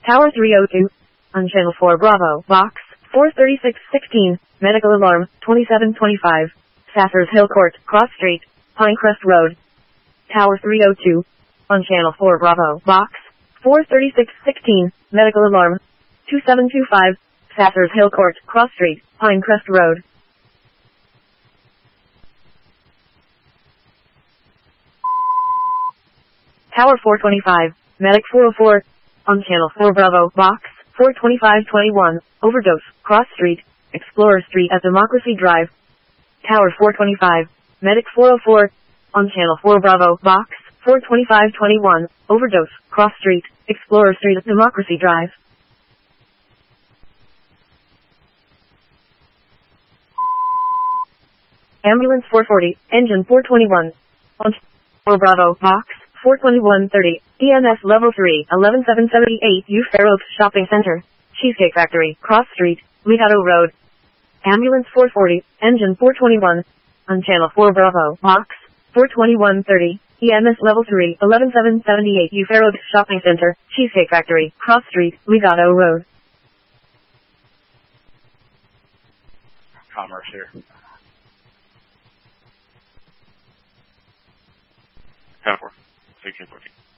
Tower 302. On Channel 4 Bravo, Box 43616, medical alarm 2725. Sassers Hill Court, Cross Street, Pinecrest Road. Tower 302. On Channel 4 Bravo, Box 43616, medical alarm 2725. Sassers Hill Court, Cross Street, Pinecrest Road. Tower 425, Medic 404, on Channel 4 Bravo, Box 42521, Overdose, Cross Street, Explorer Street at Democracy Drive. Tower 425, Medic 404, on Channel 4 Bravo, Box 42521, Overdose, Cross Street, Explorer Street at Democracy Drive. Ambulance 440, Engine 421, on 4 Bravo, Box 42130, EMS Level 3, 11778 U Fair Oaks Shopping Center, Cheesecake Factory, Cross Street, Legato Road. Ambulance 440, Engine 421, on Channel 4 Bravo, Box 42130, EMS Level 3, 11778 U Fair Oaks Shopping Center, Cheesecake Factory, Cross Street, Legato Road. Commerce here. Tower 4, 1614.